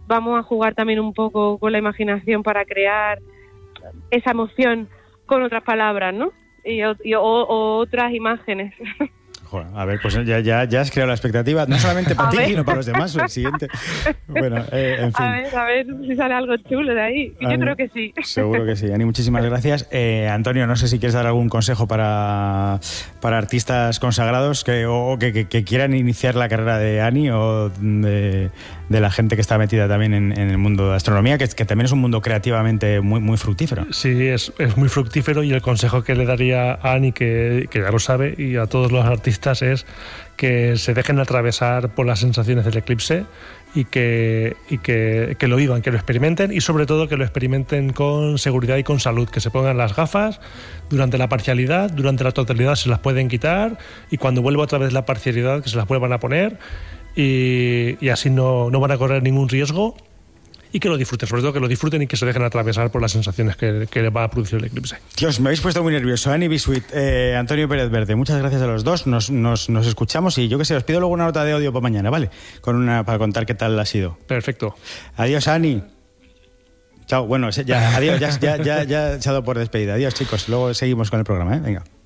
vamos a jugar también un poco con la imaginación para crear esa emoción con otras palabras, ¿no? O otras imágenes. Joder, a ver, pues ya has creado la expectativa, no solamente para ti, sino para los demás. El siguiente. Bueno, en fin. A ver si sale algo chulo de ahí. Yo creo que sí. Seguro que sí. Ani, muchísimas gracias. Antonio, no sé si quieres dar algún consejo para artistas consagrados que quieran iniciar la carrera de Ani o de la gente que está metida también en el mundo de la astronomía, que también es un mundo creativamente muy, muy fructífero. Sí, es muy fructífero, y el consejo que le daría a Ani, que ya lo sabe, y a todos los artistas, es que se dejen atravesar por las sensaciones del eclipse y que lo vivan, que lo experimenten, y sobre todo que lo experimenten con seguridad y con salud, que se pongan las gafas durante la parcialidad, durante la totalidad se las pueden quitar, y cuando vuelva otra vez la parcialidad que se las vuelvan a poner, y así no van a correr ningún riesgo, y que lo disfruten, sobre todo que lo disfruten y que se dejen atravesar por las sensaciones que va a producir el eclipse. Dios, me habéis puesto muy nervioso. Ani Bisuit, Antonio Pérez Verde, muchas gracias a los dos. Nos escuchamos y yo qué sé, os pido luego una nota de audio para mañana, ¿vale? Para contar qué tal ha sido. Perfecto. Adiós, Ani. Chao, bueno, adiós, ya se ha dado por despedida. Adiós, chicos, luego seguimos con el programa, ¿eh? Venga.